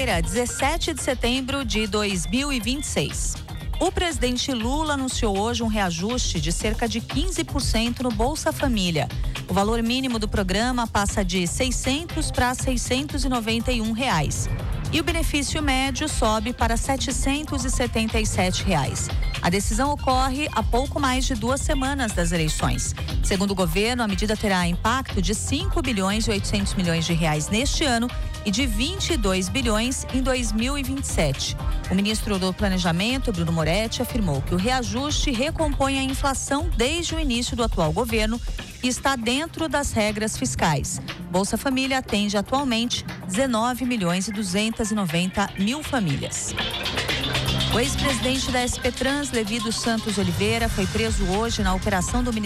Segunda-feira, 17 de setembro de 2026. O presidente Lula anunciou hoje um reajuste de cerca de 15% no Bolsa Família. O valor mínimo do programa passa de R$ 600 para R$ 691 reais. E o benefício médio sobe para R$ 777 reais. A decisão ocorre há pouco mais de 2 semanas das eleições. Segundo o governo, a medida terá impacto de 5 bilhões e 800 milhões de reais neste ano e de 22 bilhões em 2027. O ministro do Planejamento, Bruno Moretti, afirmou que o reajuste recompõe a inflação desde o início do atual governo e está dentro das regras fiscais. Bolsa Família atende atualmente 19 milhões e 290 mil famílias. O ex-presidente da SP Trans, Levi dos Santos Oliveira, foi preso hoje na operação do Ministério